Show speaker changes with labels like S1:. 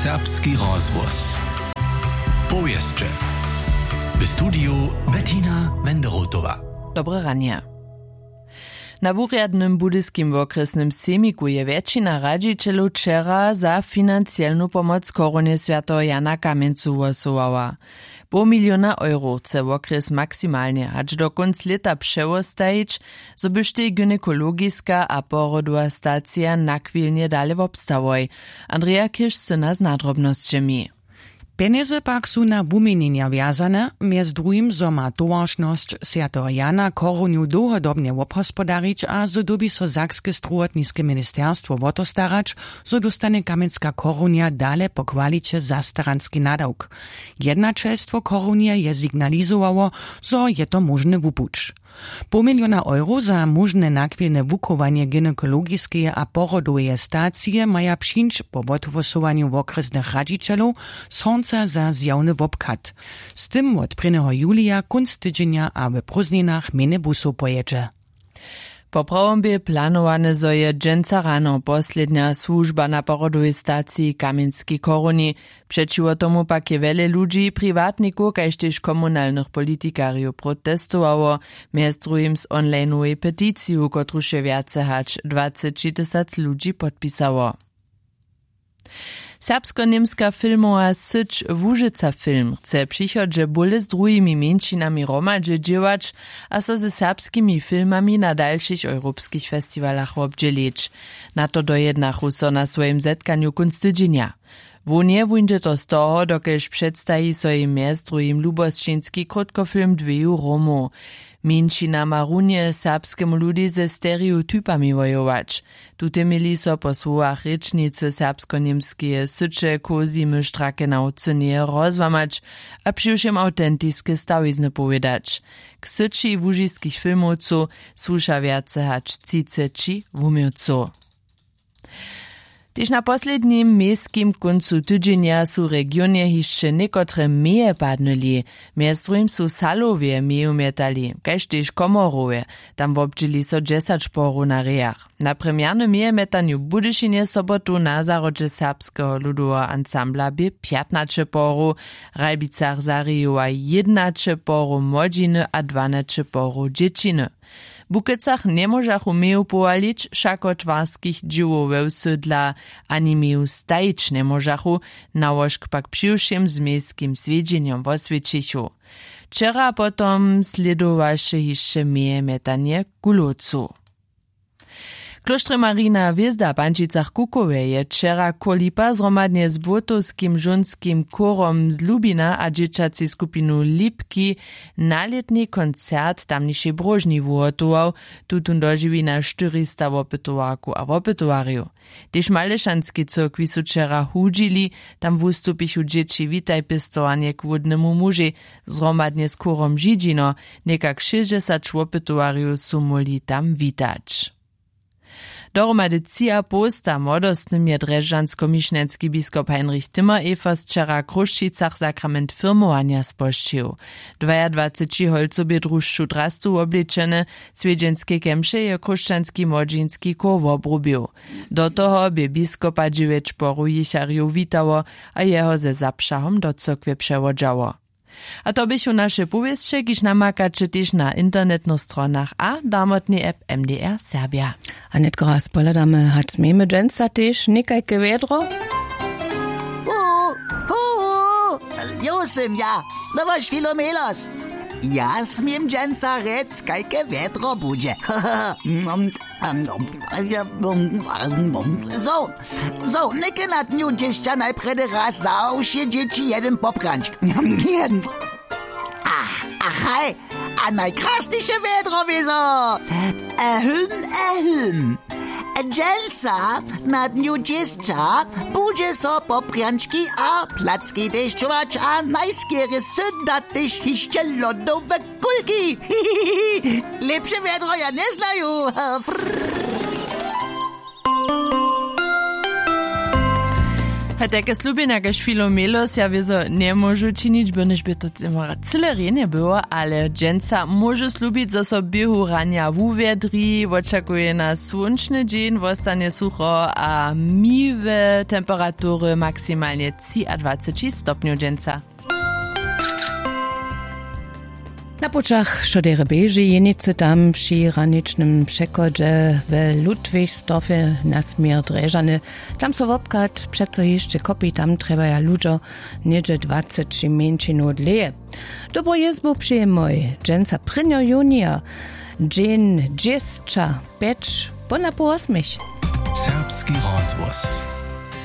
S1: Serbski rozhłos. Powieście. W studiu Bettina Wenderotowa.
S2: Dobre ranie. Na wurjadnym budyskim okresnym semiku je většina radźićelów wczera za finansjalną pomoc koronie świętego Jana Kamieńcu głosowała. €5 miliona chce okres maksymalnie, acz do końca lata przełostajić, zo byšte gynekologiska a porodowa stacja nakwilnie dalej obstawoj. Andrea Kisz se nas nadrobnosćemi.
S3: Peniaze pak su na wumienienia wjazane, mjez drugim zo ma towaršnosć Świętego Jana koroniu długodobnie obhospodarić a zo dobi so Sakskie struhotniske ministerstwo wotostarać, zo dostane Kamieńska koronia dale po kwalicie zastaranski nadawk. Jednačelstwo koronie je signalizowało, zo je to możny wupuć. €5 miliona za możne nakwilne wukowanie gynekologiskie a porodowe stacje maja przyjść po odwosowaniu okresnych radźićelów sąca za zjawny wobkat. Z tym od 1. julia kunc tydzienia a w prózdninach mene busu pojedzie.
S2: Po prałombe planowane zo je dżęca rano poslednia służba na porodowej stacji Kamieńskiej koroni. Przeciwko tomu pak je wiele ludzi, prywatników, kaž też komunalnych politikariów protestowało, mjez drugim z online'owej peticiju, kotruž je viace hač 20 000 ludzi podpisało. Serbsko-niemska filmowa syć Łużyca Film chce przychodźe bóle z drugimi mniejszynami romadźe dziełać, a so ze serbskimi filmami na dalszych europejskich festiwalach obdzielić. Na to dojednachu so na swoim zetkaniu kunc tydzienia. Wunie wujdzie to z toho, dokelž przedstawi so im mjez drugim lubosčinski krótkofilm Dveju Romu. Mniejszyna ma runie serbskemu ludi ze stereotypami wojować. Tute mieli so po słowach rečnicy serbsko-niemskie sycze kozi myštrake nauczenie rozłamać, a přiwšem autentiskie stawizny powiedzieć. K syči wužiskich filmowcu słusza wiace hacz ciceči wumiowcu. Tyž na poslednim miejskim koncu tydzienia su regionie hišće nekotre meje padnuli, mjez drugim su Salowie meju metali, kaž tyž Komorowe, tam wobdźili so 10 porów na rejach. Na premiernym meje metanju Budyšinie sobotu na zarodźe serbskiego ludowego ansambla by 15 porów, Rajbicach zarijowa 11 porów młodziny a 12 porów dzieciny. W Bukecach nie możachu meju powalić, však od warskich dziwów wełsydla ani meju stajić nie możachu, nałożk pak přiwšim z miejskim swiedzieniem osvědčichu. Wczera potom sledowaše hišće meje metanie Gulocu. Kloštre Marina Hviezda Pančicach Kukowe je wczera kolipa zromadnie z włotowskim żonskim korom z Lubina a dzieciacy skupinu Lipki na letni koncert tamniejszej brożni wuhotował, tutun dožiwi na 400 wopytowarku a wopytowarju. Tež Malešanski cyrkwi su wczera hudzili, tam wustupichu dzieci witaj pistowanie k wódnemu muži, zromadnie z korom Židžino, nekak 60 wopytowarju su moli tam witać. Dohromady cija posta młodostnym je drežansko-mišnenski biskop Heinrich Timmer-Evers wczera w Kruščicach sakrament firmowania spošćił. 22 holcobie družšu drastu obličene, swiedźenskie kemše je kruščanski młodzieński kor obrubił. Do toho by biskopa 9 poru jišarjów witało, a jeho ze zapšahom do cyrkwie przewodziało. A to bychu naše powieście, kiż namakacie też na internetnych stronach a damotny app MDR Serbia.
S4: Anetko raz poladamy, hać zmiemy dżęca też nekajke wiedro?
S5: Jusem, ja, no masz Filomelos. Ja smiem dżęca rec, kajke wiedro budzie. So, neke na dniu dzieszcza najpredy raz zausie dzieci jeden popranczk. Achaj, a najkrasniejsze wiedro wieso. Ehym. Dżelca na dniu dzieszcza budzie so popranczki a placki deszczować, a najskiery syna też hiszcze lodowe kulki. Lepsze wiedro ja nie znaju.
S2: Takie slubinake Filomelos ja wieso nie môžu činić, by než by to celé renie było, ale dženca môže slubiť, zo so biehu rania wuwiedri, očakuje na słončny dzień, wostanie sucho a miwe temperatury maksymalnie 23 stopniów dženca.
S4: Na pučach šodere beži jenice tam przy ranicznym przekodzie w Ludwigsdorfie na smier Dreżany. Tam so wopkat przeco jeszcze kopi, tam trzeba ja ludzo niedzie 20 minut leje. Dobro jezbo przyjemoj, dženca 1. junija, dzień 25, bona po 8.
S1: Serbski rozvoz.